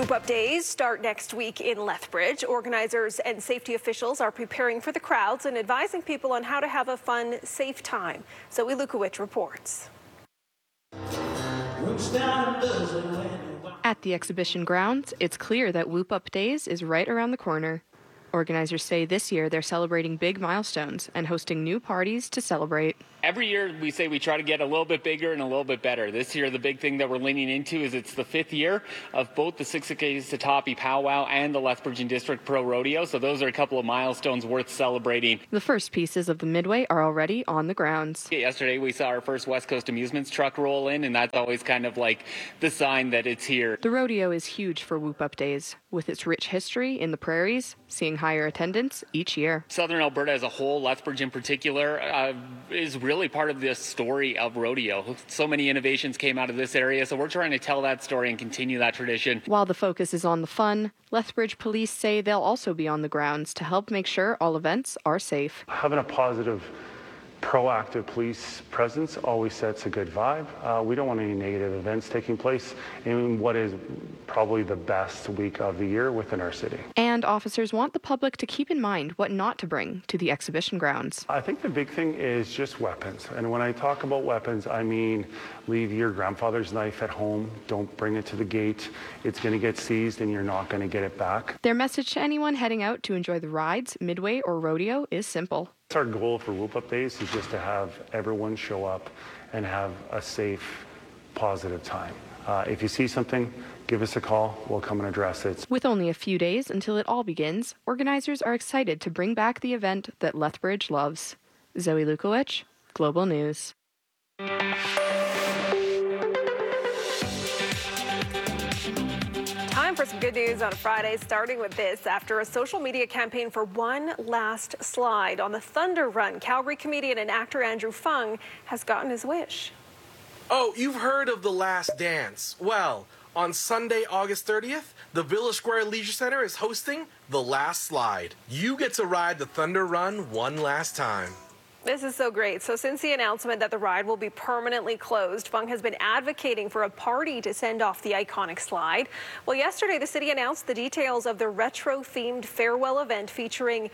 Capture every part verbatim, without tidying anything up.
Whoop Up Days start next week in Lethbridge. Organizers and safety officials are preparing for the crowds and advising people on how to have a fun, safe time. Zoe Lukowicz reports. At the exhibition grounds, it's clear that Whoop Up Days is right around the corner. Organizers say this year they're celebrating big milestones and hosting new parties to celebrate. Every year we say we try to get a little bit bigger and a little bit better. This year the big thing that we're leaning into is it's the fifth year of both the Siksika-Satapi Powwow and the Lethbridge and District Pro Rodeo, so those are a couple of milestones worth celebrating. The first pieces of the Midway are already on the grounds. Yesterday we saw our first West Coast Amusements truck roll in, and that's always kind of like the sign that it's here. The rodeo is huge for Whoop Up Days, with its rich history in the prairies, seeing higher attendance each year. Southern Alberta as a whole, Lethbridge in particular, uh, is really part of the story of rodeo. So many innovations came out of this area, so we're trying to tell that story and continue that tradition. While the focus is on the fun, Lethbridge police say they'll also be on the grounds to help make sure all events are safe. Having a positive, proactive police presence always sets a good vibe. Uh, we don't want any negative events taking place in what is probably the best week of the year within our city. And officers want the public to keep in mind what not to bring to the exhibition grounds. I think the big thing is just weapons. And when I talk about weapons, I mean leave your grandfather's knife at home. Don't bring it to the gate. It's going to get seized and you're not going to get it back. Their message to anyone heading out to enjoy the rides, Midway, or rodeo is simple. Our goal for Whoop Up Days is just to have everyone show up and have a safe, positive time. Uh, if you see something, give us a call. We'll come and address it. With only a few days until it all begins, organizers are excited to bring back the event that Lethbridge loves. Zoe Lukowicz, Global News. Time for some good news on a Friday, starting with this. After a social media campaign for one last slide on the Thunder Run, Calgary comedian and actor Andrew Fung has gotten his wish. Oh, you've heard of The Last Dance. Well, on Sunday, August thirtieth, the Village Square Leisure Center is hosting The Last Slide. You get to ride the Thunder Run one last time. This is so great. So since the announcement that the ride will be permanently closed, Fung has been advocating for a party to send off the iconic slide. Well, yesterday, the city announced the details of the retro-themed farewell event featuring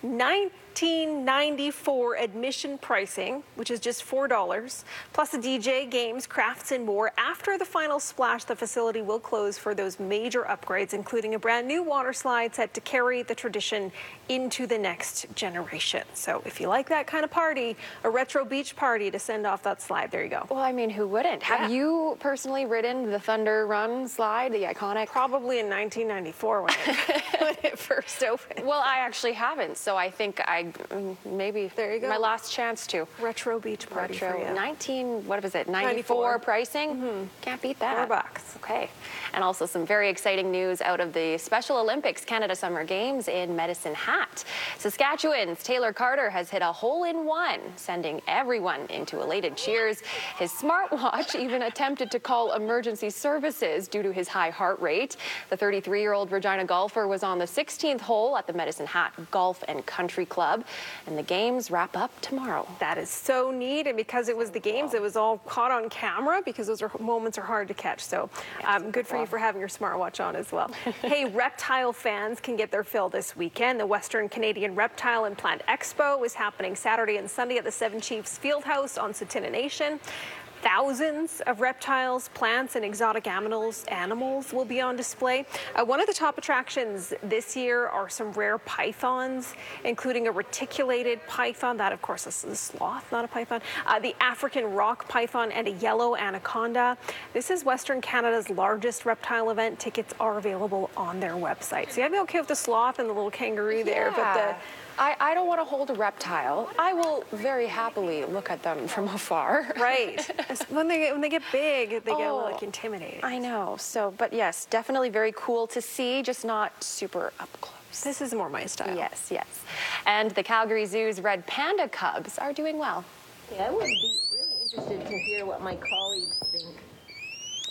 nineteen ninety-four admission pricing, which is just four dollars, plus a D J, games, crafts, and more. After the final splash, the facility will close for those major upgrades, including a brand new water slide set to carry the tradition into the next generation. So if you like that kind of party, a retro beach party to send off that slide, there you go. Well, I mean, who wouldn't? Yeah. Have you personally ridden the Thunder Run slide, the iconic? Probably in nineteen ninety-four when it, when it first opened. Well, I actually haven't, so I think I maybe there you go. My last chance to. Retro beach party Retro for you. nineteen, what was it, ninety-four pricing? Mm-hmm. Can't beat that. Four bucks. Okay. And also some very exciting news out of the Special Olympics Canada Summer Games in Medicine Hat. Saskatchewan's Taylor Carter has hit a hole-in-one, sending everyone into elated cheers. His smartwatch even attempted to call emergency services due to his high heart rate. The thirty-three-year-old Regina golfer was on the sixteenth hole at the Medicine Hat Golf and Country Club, and the games wrap up tomorrow. That is so neat, and because it was the games, it was all caught on camera because those are moments are hard to catch. So um, good for you for having your smartwatch on as well. Hey, reptile fans can get their fill this weekend. The Western Canadian Reptile and Plant Expo is happening Saturday and Sunday at the Seven Chiefs Fieldhouse on Tsuut'ina Nation. Thousands of reptiles, plants, and exotic animals animals will be on display. Uh, one of the top attractions this year are some rare pythons, including a reticulated python. That, of course, is a sloth, not a python. Uh, the African rock python and a yellow anaconda. This is Western Canada's largest reptile event. Tickets are available on their website. So you have to be okay with the sloth and the little kangaroo there, yeah. but the I, I don't want to hold a reptile. I will very happily look at them from afar. Right. when they get, when they get big, they get oh, like intimidating. I know. So, but yes, definitely very cool to see, just not super up close. This is more my style. Yes, yes. And the Calgary Zoo's red panda cubs are doing well. Yeah, I would be really interested to hear what my colleagues think.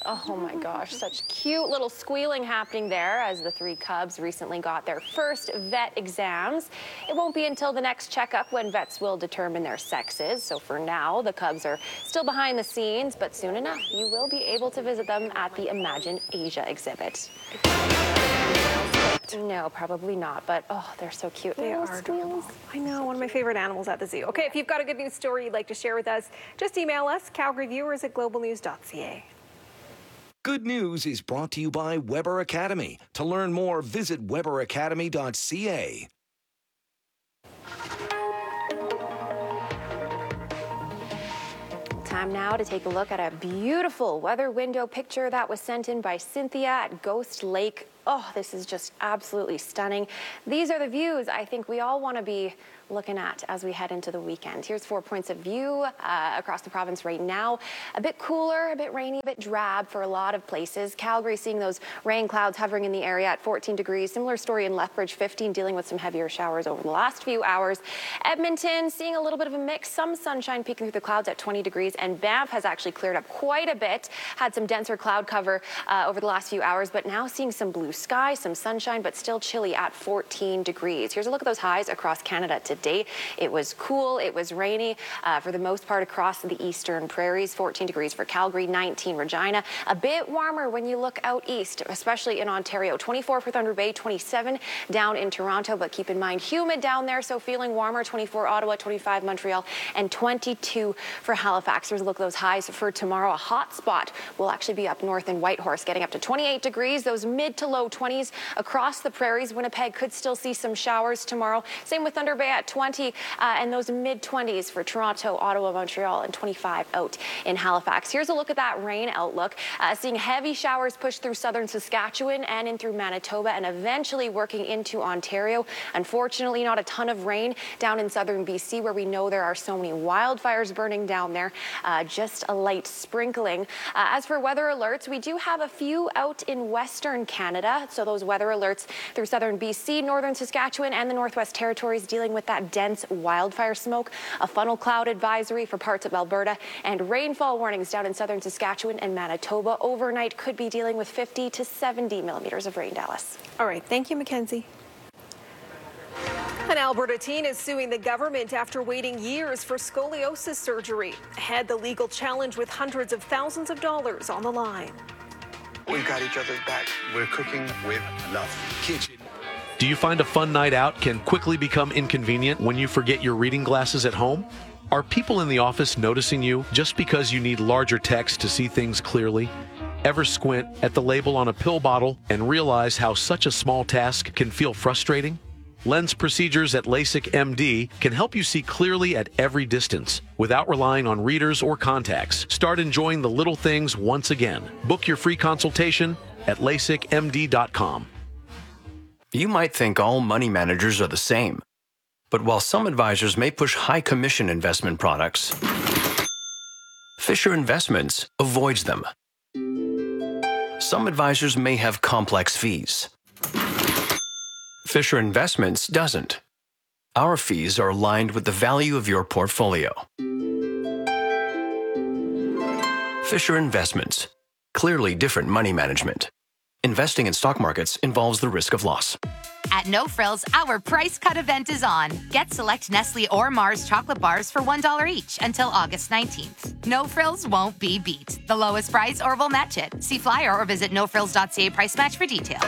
Oh my gosh, such cute little squealing happening there as the three cubs recently got their first vet exams. It won't be until the next checkup when vets will determine their sexes. So for now, the cubs are still behind the scenes, but soon enough, you will be able to visit them at the Imagine Asia exhibit. No, probably not, but oh, they're so cute. They are adorable. I know, one of my favorite animals at the zoo. Okay, if you've got a good news story you'd like to share with us, just email us, Calgary Viewers at global news dot c a. Good News is brought to you by Weber Academy. To learn more, visit weber academy dot c a. Time now to take a look at a beautiful weather window picture that was sent in by Cynthia at Ghost Lake. Oh, this is just absolutely stunning. These are the views I think we all want to be looking at as we head into the weekend. Here's four points of view uh, across the province right now. A bit cooler, a bit rainy, a bit drab for a lot of places. Calgary seeing those rain clouds hovering in the area at fourteen degrees. Similar story in Lethbridge, fifteen, dealing with some heavier showers over the last few hours. Edmonton seeing a little bit of a mix, some sunshine peeking through the clouds at twenty degrees, and Banff has actually cleared up quite a bit. Had some denser cloud cover uh, over the last few hours, but now seeing some blue sky, some sunshine, but still chilly at fourteen degrees. Here's a look at those highs across Canada today. It was cool, it was rainy uh, for the most part across the eastern prairies. fourteen degrees for Calgary, nineteen Regina. A bit warmer when you look out east, especially in Ontario. twenty-four for Thunder Bay, twenty-seven down in Toronto, but keep in mind humid down there, so feeling warmer. twenty-four Ottawa, twenty-five Montreal, and twenty-two for Halifax. Here's a look at those highs for tomorrow. A hot spot will actually be up north in Whitehorse, getting up to twenty-eight degrees. Those mid to low twenties across the prairies. Winnipeg could still see some showers tomorrow. Same with Thunder Bay at twenty, uh, and those mid twenties for Toronto, Ottawa, Montreal, and twenty-five out in Halifax. Here's a look at that rain outlook. Uh, seeing heavy showers push through southern Saskatchewan and in through Manitoba and eventually working into Ontario. Unfortunately, not a ton of rain down in southern B C where we know there are so many wildfires burning down there. Uh, just a light sprinkling. Uh, as for weather alerts, we do have a few out in western Canada. So those weather alerts through southern B C, northern Saskatchewan, and the Northwest Territories dealing with that dense wildfire smoke. A funnel cloud advisory for parts of Alberta, and rainfall warnings down in southern Saskatchewan and Manitoba. Overnight could be dealing with fifty to seventy millimeters of rain, Dallas. All right, thank you, Mackenzie. An Alberta teen is suing the government after waiting years for scoliosis surgery. Ahead, the legal challenge with hundreds of thousands of dollars on the line. We've got each other's back. We're cooking with love. Kitchen. Do you find a fun night out can quickly become inconvenient when you forget your reading glasses at home? Are people in the office noticing you just because you need larger text to see things clearly? Ever squint at the label on a pill bottle and realize how such a small task can feel frustrating? Lens procedures at LASIK M D can help you see clearly at every distance without relying on readers or contacts. Start enjoying the little things once again. Book your free consultation at lasik m d dot com. You might think all money managers are the same. But while some advisors may push high commission investment products, Fisher Investments avoids them. Some advisors may have complex fees. Fisher Investments doesn't. Our fees are aligned with the value of your portfolio. Fisher Investments. Clearly different money management. Investing in stock markets involves the risk of loss. At No Frills, our price cut event is on. Get select Nestle or Mars chocolate bars for one dollar each until August nineteenth. No Frills won't be beat. The lowest price or we'll match it. See flyer or visit no frills dot c a price match for details.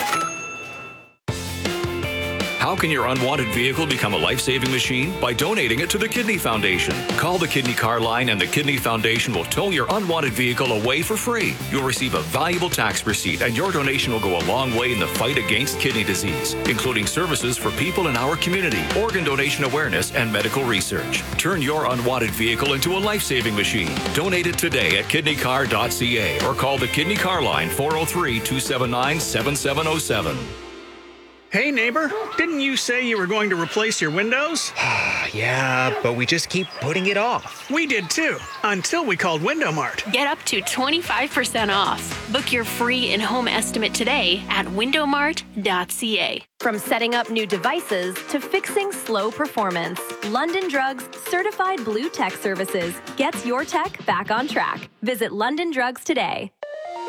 How can your unwanted vehicle become a life-saving machine? By donating it to the Kidney Foundation. Call the Kidney Car Line and the Kidney Foundation will tow your unwanted vehicle away for free. You'll receive a valuable tax receipt and your donation will go a long way in the fight against kidney disease, including services for people in our community, organ donation awareness, and medical research. Turn your unwanted vehicle into a life-saving machine. Donate it today at kidney car dot c a or call the Kidney Car Line four oh three, two seven nine, seven seven oh seven. Hey, neighbor, didn't you say you were going to replace your windows? Yeah, but we just keep putting it off. We did too, until we called Window Mart. Get up to twenty-five percent off. Book your free in-home estimate today at window mart dot c a. From setting up new devices to fixing slow performance, London Drugs Certified Blue Tech Services gets your tech back on track. Visit London Drugs today.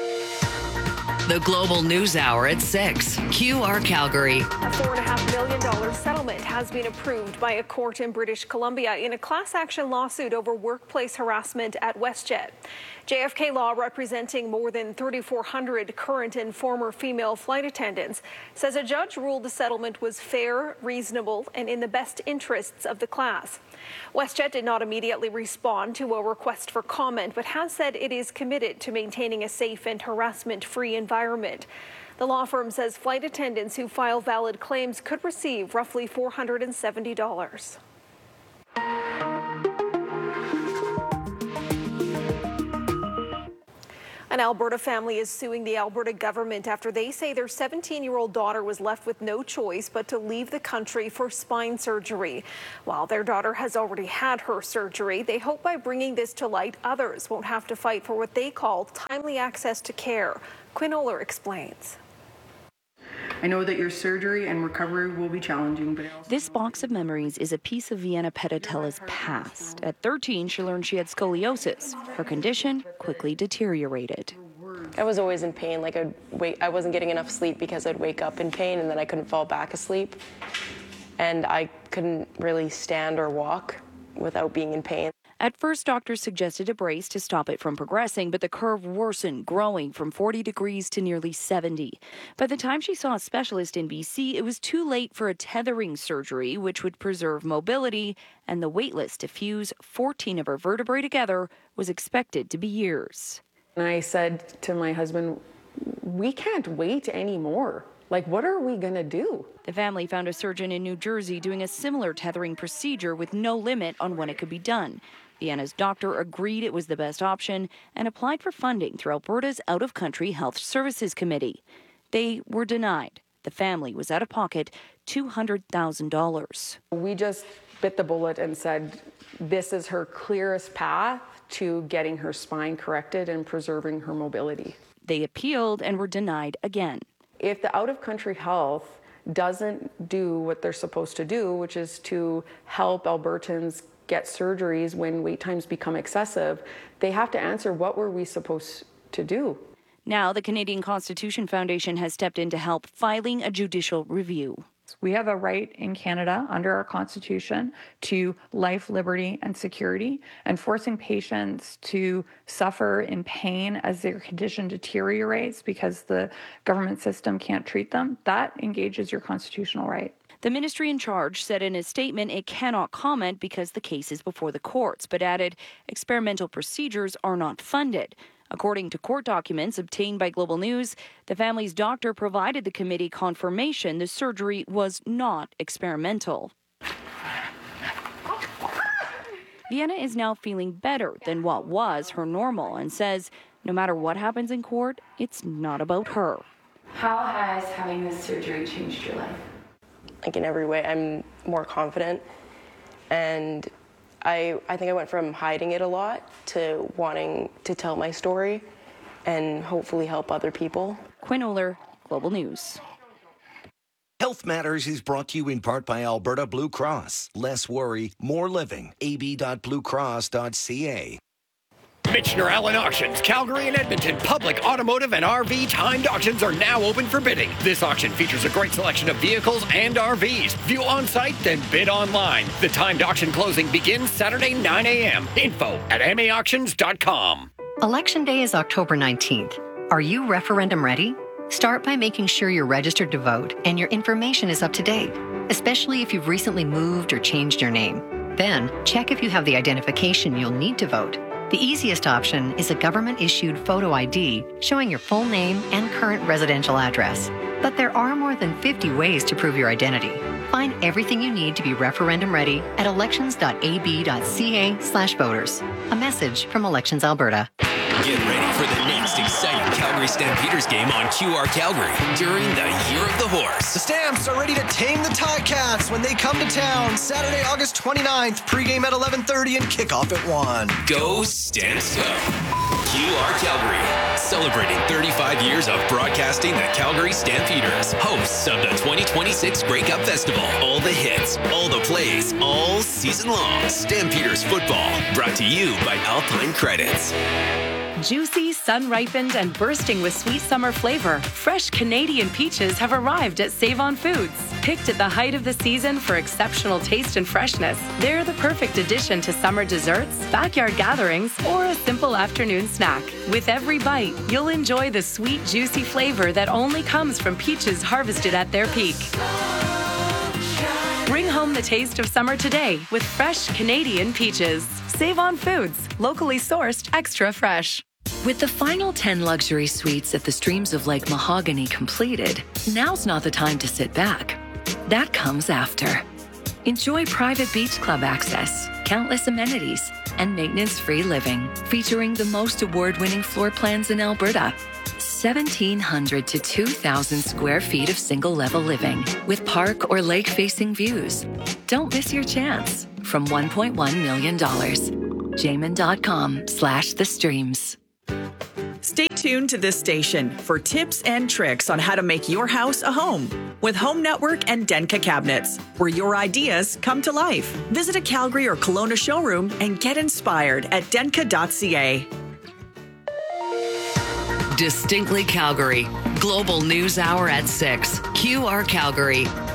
The Global News Hour at six. Q R Calgary. A four point five million dollars settlement has been approved by a court in British Columbia in a class action lawsuit over workplace harassment at WestJet. J F K Law, representing more than three thousand four hundred current and former female flight attendants, says a judge ruled the settlement was fair, reasonable, and in the best interests of the class. WestJet did not immediately respond to a request for comment, but has said it is committed to maintaining a safe and harassment-free environment. The law firm says flight attendants who file valid claims could receive roughly four hundred seventy dollars. An Alberta family is suing the Alberta government after they say their seventeen-year-old daughter was left with no choice but to leave the country for spine surgery. While their daughter has already had her surgery, they hope by bringing this to light, others won't have to fight for what they call timely access to care. Quinn Oler explains. I know that your surgery and recovery will be challenging, but also... This box of memories is a piece of Vienna Petitella's past. At thirteen, she learned she had scoliosis. Her condition quickly deteriorated. I was always in pain. Like I'd wait, I wasn't getting enough sleep because I'd wake up in pain and then I couldn't fall back asleep. And I couldn't really stand or walk without being in pain. At first, doctors suggested a brace to stop it from progressing, but the curve worsened, growing from forty degrees to nearly seventy. By the time she saw a specialist in B C, it was too late for a tethering surgery, which would preserve mobility, and the waitlist to fuse fourteen of her vertebrae together was expected to be years. And I said to my husband, we can't wait anymore. Like, what are we going to do? The family found a surgeon in New Jersey doing a similar tethering procedure with no limit on when it could be done. Vienna's doctor agreed it was the best option and applied for funding through Alberta's Out-of-Country Health Services Committee. They were denied. The family was out of pocket two hundred thousand dollars. We just bit the bullet and said, this is her clearest path to getting her spine corrected and preserving her mobility. They appealed and were denied again. If the Out-of-Country Health doesn't do what they're supposed to do, which is to help Albertans get surgeries when wait times become excessive, they have to answer, what were we supposed to do? Now the Canadian Constitution Foundation has stepped in to help, filing a judicial review. We have a right in Canada under our Constitution to life, liberty, and security, and forcing patients to suffer in pain as their condition deteriorates because the government system can't treat them, that engages your constitutional right. The ministry in charge said in a statement it cannot comment because the case is before the courts, but added experimental procedures are not funded. According to court documents obtained by Global News, the family's doctor provided the committee confirmation the surgery was not experimental. Vienna is now feeling better than what was her normal and says no matter what happens in court, it's not about her. How has having this surgery changed your life? Like in every way, I'm more confident, and I, I think I went from hiding it a lot to wanting to tell my story and hopefully help other people. Quinn Oler, Global News. Health Matters is brought to you in part by Alberta Blue Cross. Less worry, more living. a b dot blue cross dot c a. Michener Allen Auctions, Calgary and Edmonton public automotive and R V timed auctions are now open for bidding. This auction features a great selection of vehicles and R Vs. View on site, then bid online. The timed auction closing begins Saturday nine a.m. Info at m a auctions dot com. Election Day is October nineteenth. Are you referendum ready? Start by making sure you're registered to vote and your information is up to date, especially if you've recently moved or changed your name. Then, check if you have the identification you'll need to vote. The easiest option is a government-issued photo I D showing your full name and current residential address. But there are more than fifty ways to prove your identity. Find everything you need to be referendum ready at elections dot a b dot c a slash voters. A message from Elections Alberta. Get ready for the next exciting Calgary Stampeders game on Q R Calgary during the Year of the Horse. The Stamps are ready to tame the Ticats when they come to town Saturday, August twenty-ninth. Pregame at eleven thirty and kickoff at one. Go Stamps Go! Q R Calgary, celebrating thirty-five years of broadcasting the Calgary Stampeders, hosts of the twenty twenty-six Grey Cup Festival. All the hits, all the plays, all season long. Stampeders football, brought to you by Alpine Credits. Juicy Sun-ripened and bursting with sweet summer flavor, fresh Canadian peaches have arrived at Save-On Foods. Picked at the height of the season for exceptional taste and freshness, they're the perfect addition to summer desserts, backyard gatherings, or a simple afternoon snack. With every bite, you'll enjoy the sweet, juicy flavor that only comes from peaches harvested at their peak. Bring home the taste of summer today with fresh Canadian peaches. Save on Foods, locally sourced, extra fresh. With the final ten luxury suites at the Streams of Lake Mahogany completed, now's not the time to sit back. That comes after. Enjoy private beach club access, countless amenities, and maintenance-free living, featuring the most award-winning floor plans in Alberta. seventeen hundred to two thousand square feet of single-level living with park or lake-facing views. Don't miss your chance from one point one million dollars. Jamin.com slash the streams. Stay tuned to this station for tips and tricks on how to make your house a home with Home Network and Denka Cabinets, where your ideas come to life. Visit a Calgary or Kelowna showroom and get inspired at denka dot c a. Distinctly Calgary. Global News Hour at six. Q R Calgary.